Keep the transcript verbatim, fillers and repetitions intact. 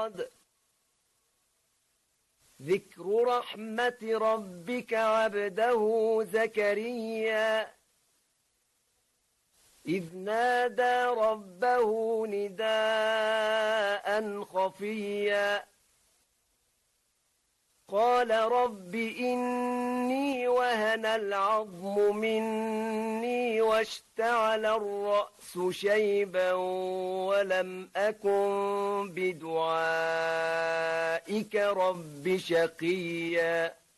بعد ذكر رحمة ربك عبده زكريا إذ نادى ربه نداء خفيا قال رب إني وهن العظم مني واشتعل الرأس شيبا ولم أكن بدعائك رب شقيا